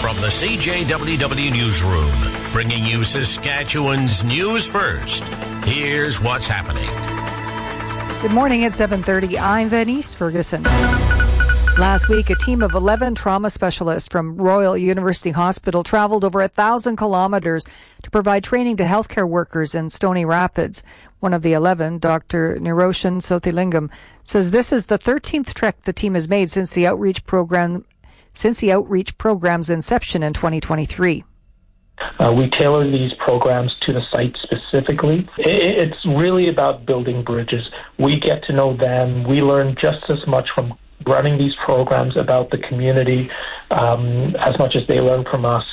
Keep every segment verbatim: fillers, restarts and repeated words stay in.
From the C J W W Newsroom, bringing you Saskatchewan's news first. Here's what's happening. Good morning at seven thirty. I'm Venice Ferguson. Last week, a team of eleven trauma specialists from Royal University Hospital traveled over a thousand kilometers to provide training to healthcare workers in Stony Rapids. One of the eleven, Doctor Niroshan Sothilingam, says this is the thirteenth trek the team has made since the outreach program since the outreach program's inception in twenty twenty-three. Uh, we tailor these programs to the site specifically. It, it's really about building bridges. We get to know them. We learn just as much from running these programs about the community um, as much as they learn from us.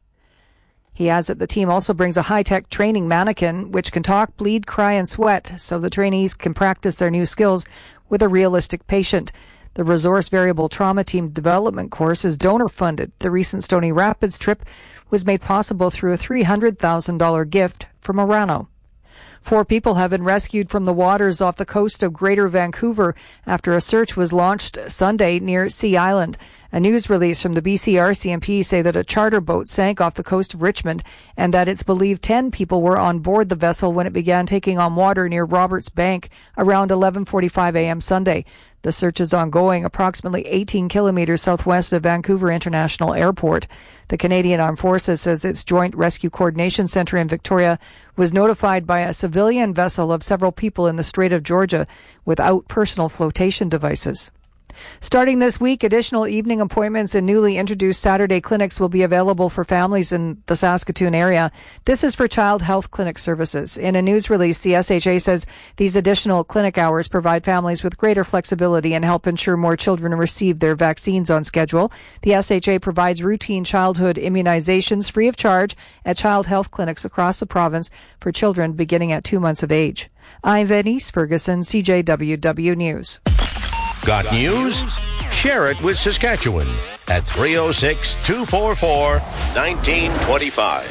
He adds that the team also brings a high-tech training mannequin which can talk, bleed, cry, and sweat, so the trainees can practice their new skills with a realistic patient. The Resource Variable Trauma Team Development course is donor-funded. The recent Stony Rapids trip was made possible through a three hundred thousand dollars gift from Orano. Four people have been rescued from the waters off the coast of Greater Vancouver after a search was launched Sunday near Sea Island. A news release from the B C R C M P say that a charter boat sank off the coast of Richmond and that it's believed ten people were on board the vessel when it began taking on water near Roberts Bank around eleven forty-five a.m. Sunday. The search is ongoing approximately eighteen kilometers southwest of Vancouver International Airport. The Canadian Armed Forces says its Joint Rescue Coordination Centre in Victoria was notified by a civilian vessel of several people in the Strait of Georgia without personal flotation devices. Starting this week, additional evening appointments in newly introduced Saturday clinics will be available for families in the Saskatoon area. This is for child health clinic services. In a news release, the S H A says these additional clinic hours provide families with greater flexibility and help ensure more children receive their vaccines on schedule. The S H A provides routine childhood immunizations free of charge at child health clinics across the province for children beginning at two months of age. I'm Venice Ferguson, C J W W News. Got news? Share it with Saskatchewan at three oh six, two four four, one nine two five.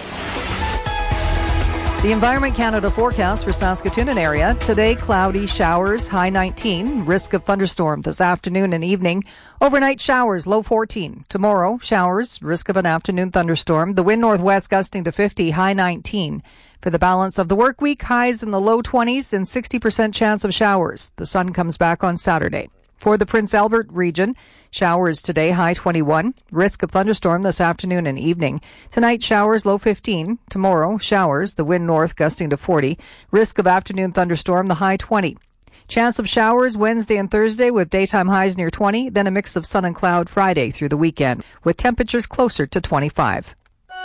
The Environment Canada forecast for Saskatoon and area. Today, cloudy showers, high nineteen. Risk of thunderstorm this afternoon and evening. Overnight showers, low fourteen. Tomorrow, showers, risk of an afternoon thunderstorm. The wind northwest gusting to fifty, high nineteen. For the balance of the work week, highs in the low twenties and sixty percent chance of showers. The sun comes back on Saturday. For the Prince Albert region, showers today, high twenty-one. Risk of thunderstorm this afternoon and evening. Tonight, showers, low fifteen. Tomorrow, showers, the wind north gusting to forty. Risk of afternoon thunderstorm, the high twenty. Chance of showers Wednesday and Thursday with daytime highs near twenty, then a mix of sun and cloud Friday through the weekend, with temperatures closer to twenty-five.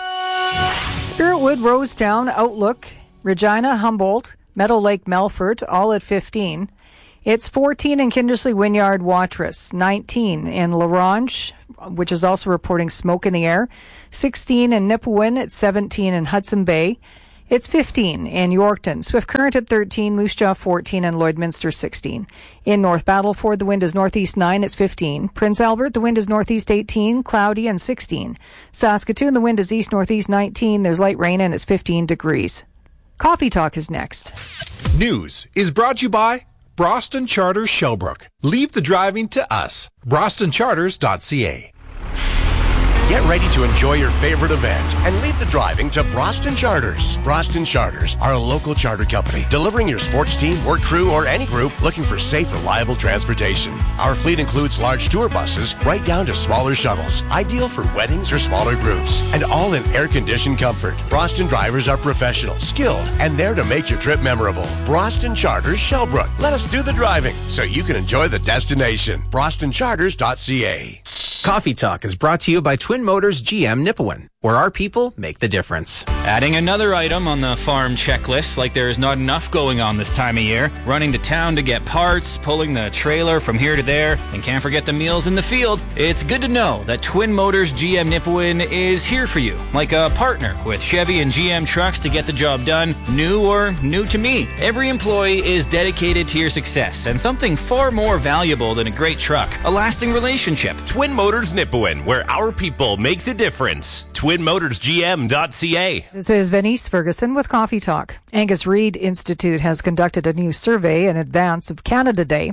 Spiritwood, Rosetown, Outlook, Regina, Humboldt, Meadow Lake, Melfort, all at fifteen. It's fourteen in Kindersley Wynyard, Watrous, nineteen in La Ronge, which is also reporting smoke in the air, sixteen in Nipawin, it's seventeen in Hudson Bay, it's fifteen in Yorkton, Swift Current at thirteen, Moose Jaw fourteen, and Lloydminster sixteen. In North Battleford, the wind is northeast nine, it's fifteen. Prince Albert, the wind is northeast eighteen, cloudy and sixteen. Saskatoon, the wind is east-northeast nineteen, there's light rain and it's fifteen degrees. Coffee Talk is next. News is brought to you by Broston Charters Shellbrook. Leave the driving to us. broston charters dot c a. Get ready to enjoy your favorite event and leave the driving to Broston Charters. Broston Charters are a local charter company delivering your sports team, work crew, or any group looking for safe, reliable transportation. Our fleet includes large tour buses right down to smaller shuttles, ideal for weddings or smaller groups, and all in air-conditioned comfort. Broston drivers are professional, skilled, and there to make your trip memorable. Broston Charters Shellbrook. Let us do the driving so you can enjoy the destination. broston charters dot c a. Coffee Talk is brought to you by Twin Motors G M Nipawin, where our people make the difference. Adding another item on the farm checklist, like there is not enough going on this time of year. Running to town to get parts, pulling the trailer from here to there, and can't forget the meals in the field. It's good to know that Twin Motors G M Nipawin is here for you, like a partner with Chevy and G M trucks to get the job done, new or new to me. Every employee is dedicated to your success, and something far more valuable than a great truck, a lasting relationship. Twin Motors Nipawin, where our people make the difference. twin motors g m dot c a. This is Venice Ferguson with Coffee Talk. Angus Reid Institute has conducted a new survey in advance of Canada Day.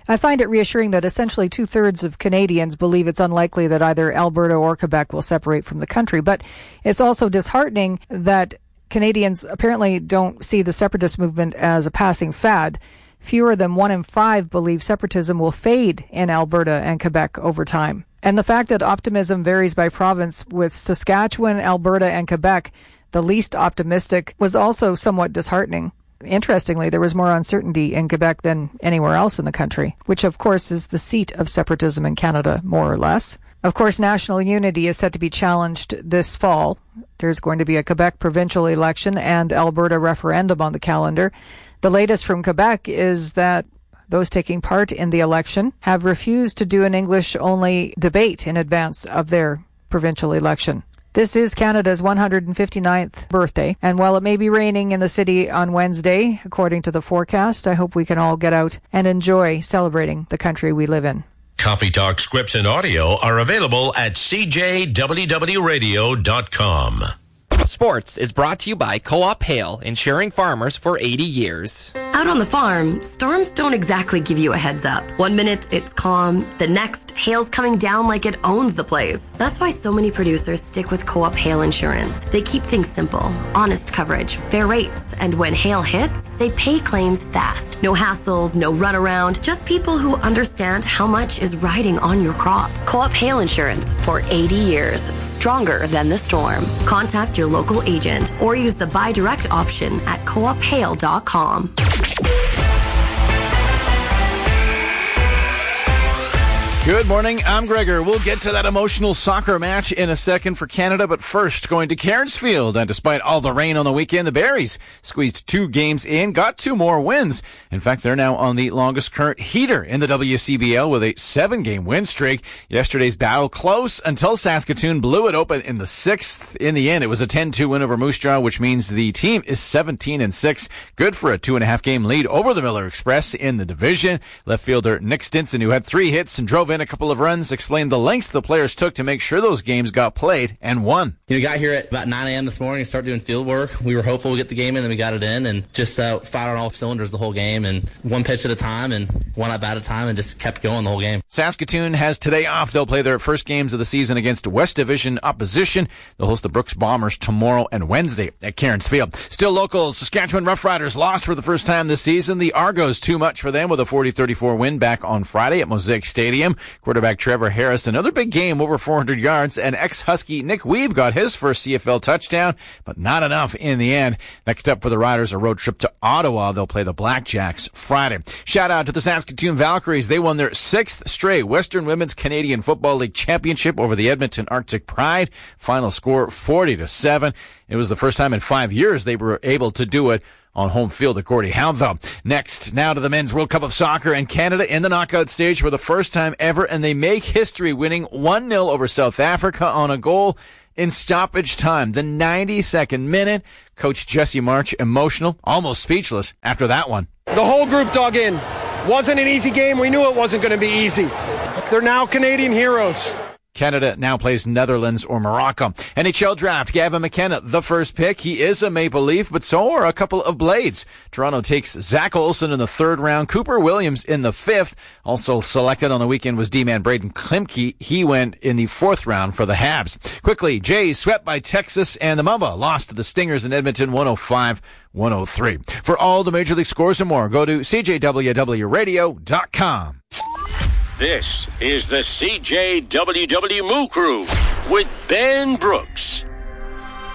I find it reassuring that essentially two-thirds of Canadians believe it's unlikely that either Alberta or Quebec will separate from the country. But it's also disheartening that Canadians apparently don't see the separatist movement as a passing fad. Fewer than one in five believe separatism will fade in Alberta and Quebec over time. And the fact that optimism varies by province, with Saskatchewan, Alberta, and Quebec the least optimistic, was also somewhat disheartening. Interestingly, there was more uncertainty in Quebec than anywhere else in the country, which of course is the seat of separatism in Canada, more or less. Of course, national unity is set to be challenged this fall. There's going to be a Quebec provincial election and Alberta referendum on the calendar. The latest from Quebec is that those taking part in the election have refused to do an English-only debate in advance of their provincial election. This is Canada's one hundred fifty-ninth birthday, and while it may be raining in the city on Wednesday, according to the forecast, I hope we can all get out and enjoy celebrating the country we live in. Coffee Talk scripts and audio are available at c j w w radio dot com. Sports is brought to you by Co-op Hail, insuring farmers for eighty years. Out on the farm, storms don't exactly give you a heads up. One minute it's calm, the next, hail's coming down like it owns the place. That's why so many producers stick with Co-op Hail Insurance. They keep things simple, honest coverage, fair rates, and when hail hits, they pay claims fast. No hassles, no runaround, just people who understand how much is riding on your crop. Co-op Hail Insurance for eighty years, stronger than the storm. Contact your local agent or use the buy direct option at co op hail dot com. Good morning, I'm Gregor. We'll get to that emotional soccer match in a second for Canada, but first, going to Cairnsfield. And despite all the rain on the weekend, the Berries squeezed two games in, got two more wins. In fact, they're now on the longest current heater in the W C B L with a seven-game win streak. Yesterday's battle close until Saskatoon blew it open in the sixth. In the end, it was a ten two win over Moose Jaw, which means the team is seventeen and six. Good for a two-and-a-half game lead over the Miller Express in the division. Left fielder Nick Stinson, who had three hits and drove in a couple of runs, explained the lengths the players took to make sure those games got played and won. We got here at about nine a.m. this morning and started doing field work. We were hopeful we'd get the game in, then we got it in, and just uh, fired on all cylinders the whole game, and one pitch at a time and one at bat at a time, and just kept going the whole game. Saskatoon has today off. They'll play their first games of the season against West Division opposition. They'll host the Brooks Bombers tomorrow and Wednesday at Cairnsfield. Still local, Saskatchewan Roughriders lost for the first time this season. The Argos too much for them with a forty thirty-four win back on Friday at Mosaic Stadium. Quarterback Trevor Harris, another big game, over four hundred yards, and ex-Husky Nick Weave got his first C F L touchdown, but not enough in the end. Next up for the Riders, a road trip to Ottawa. They'll play the Blackjacks Friday. Shout out to the Saskatoon Valkyries. They won their sixth straight Western Women's Canadian Football League championship over the Edmonton Arctic Pride. Final score forty to seven. It was the first time in five years they were able to do it on home field at Gordie Howe, though. Next, now to the Men's World Cup of Soccer, and Canada in the knockout stage for the first time ever, and they make history, winning one nil over South Africa on a goal in stoppage time, the ninety-second minute. Coach Jesse March emotional, almost speechless after that one. The whole group dug in. Wasn't an easy game. We knew it wasn't going to be easy. They're now Canadian heroes. Canada now plays Netherlands or Morocco. N H L draft, Gavin McKenna, the first pick. He is a Maple Leaf, but so are a couple of Blades. Toronto takes Zach Olson in the third round, Cooper Williams in the fifth. Also selected on the weekend was D-man Braden Klimke. He went in the fourth round for the Habs. Quickly, Jays swept by Texas, and the Mamba lost to the Stingers in Edmonton one oh five one oh three. For all the Major League scores and more, go to c j w w radio dot com. This is the C J W W Moo Crew with Ben Brooks.